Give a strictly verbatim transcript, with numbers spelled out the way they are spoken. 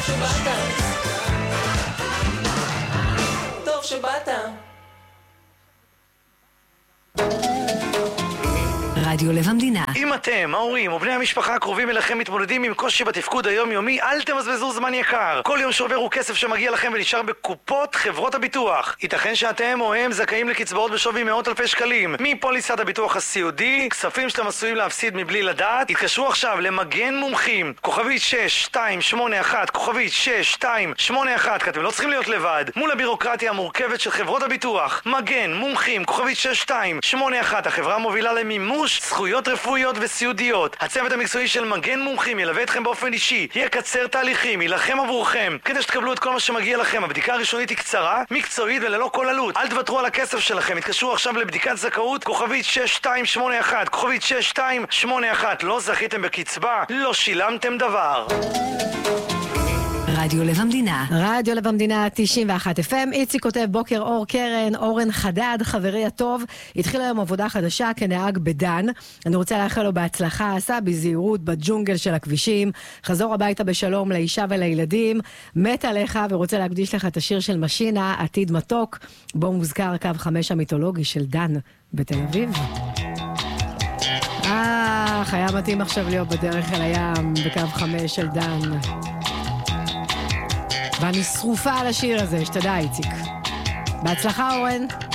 שבאת, טוב שבאת. רדיו לב המדינה. אם אתם, ההורים או בני המשפחה הקרובים אליכם מתמודדים עם קושי בתפקוד היומיומי, אל תבזבזו זמן יקר. כל יום שעובר הוא כסף שמגיע לכם ונשאר בקופות חברות הביטוח. ייתכן שאתם או הם זכאים לקצבאות בשווי מאות אלפי שקלים מפוליסת הביטוח הסיעודי, כספים שאתם עשויים להפסיד מבלי לדעת. התקשרו עכשיו למגן מומחים, כוכבית שש שתיים שמונה אחת, כוכבית שש שתיים שמונה אחת, כי אתם לא צריכים להיות לבד מול הבירוקרטיה המורכבת של חברות הביטוח. מגן מומחים, כוכבית שש שתיים שמונה אחת, החברה מובילה למימוש זכויות רפואיות וסיעודיות. הצוות המקצועי של מגן מומחים ילווה אתכם באופן אישי, יקצר תהליכים, ילחם עבורכם כדי שתקבלו את כל מה שמגיע לכם. הבדיקה הראשונית היא קצרה, מקצועית וללא כל עלות. אל תוותרו על הכסף שלכם, התקשרו עכשיו לבדיקת זכאות, כוכבית שש שתיים שמונה אחת, כוכבית שש שתיים שמונה אחת. לא זכיתם בקצבה, לא שילמתם דבר. רדיו לב המדינה. רדיו לב המדינה תשעים ואחת אף אם. איציק כותב בוקר אור קרן, אורן חדד, חברי הטוב, התחיל היום עבודה חדשה כנהג בדן. אני רוצה לאחל לו בהצלחה, עשה בזהירות בג'ונגל של הכבישים, חזור הביתה בשלום לאישה ולילדים, מת עליך ורוצה להקדיש לך את השיר של משינה, עתיד מתוק, בו מוזכר קו חמש המיתולוגי של דן בתל אביב. אה, היה מתאים עכשיו להיות בדרך אל הים בקו חמש של דן. ואני שרופה על השיר הזה, שתדע איציק. בהצלחה אורן.